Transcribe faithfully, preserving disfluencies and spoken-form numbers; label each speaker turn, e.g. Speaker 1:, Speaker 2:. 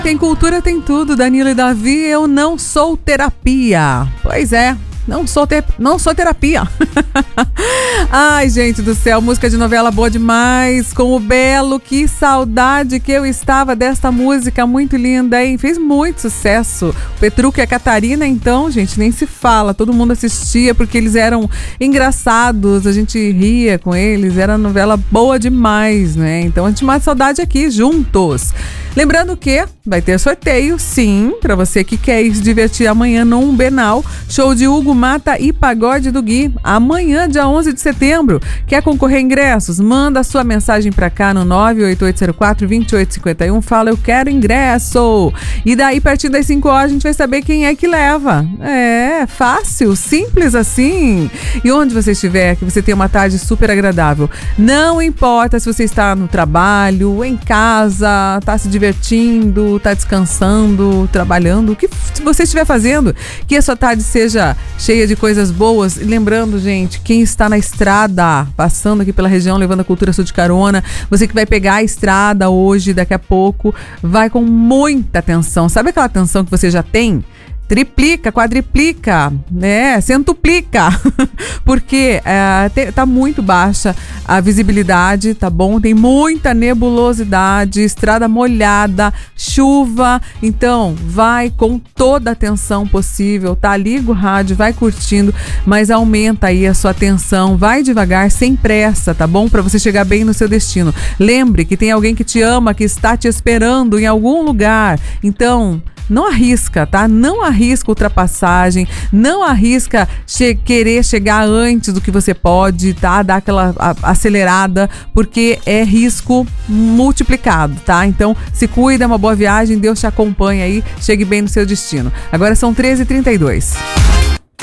Speaker 1: tem cultura, tem tudo. Danilo e Davi, eu não sou terapia. Pois é. Não sou, te... não sou terapia. Ai, gente do céu, música de novela boa demais. Com o Belo, que saudade que eu estava desta música, muito linda, hein? Fez muito sucesso. O Petrucco e a Catarina, então, gente, nem se fala. Todo mundo assistia porque eles eram engraçados, a gente ria com eles, era novela boa demais, né? Então a gente mata saudade aqui, juntos. Lembrando que vai ter sorteio, sim, para você que quer ir se divertir amanhã no Umbenal, show de Hugo Mata e Pagode do Gui, amanhã, dia onze de setembro. Quer concorrer a ingressos? Manda a sua mensagem para cá no nove oito oito zero quatro, dois oito cinco um, fala eu quero ingresso. E daí, a partir das cinco horas, a gente vai saber quem é que leva. É, fácil, simples assim. E onde você estiver, que você tenha uma tarde super agradável. Não importa se você está no trabalho, em casa, está se divertindo, está descansando, trabalhando, o que você estiver fazendo, que a sua tarde seja cheia de coisas boas. E lembrando, gente, quem está na estrada, passando aqui pela região, levando a Cultura Sul de carona, você que vai pegar a estrada hoje, daqui a pouco, vai com muita atenção. Sabe aquela atenção que você já tem? Triplica, quadriplica, né? Centuplica, porque é, te, tá muito baixa a visibilidade, tá bom? Tem muita nebulosidade, estrada molhada, chuva, então vai com toda a atenção possível, tá? Liga o rádio, vai curtindo, mas aumenta aí a sua atenção, vai devagar, sem pressa, tá bom? Para você chegar bem no seu destino. Lembre que tem alguém que te ama, que está te esperando em algum lugar, então não arrisca, tá? Não arrisca ultrapassagem, não arrisca che- querer chegar antes do que você pode, tá? Dar aquela a- acelerada, porque é risco multiplicado, tá? Então, se cuida, uma boa viagem, Deus te acompanha aí, chegue bem no seu destino. Agora são treze e trinta e dois.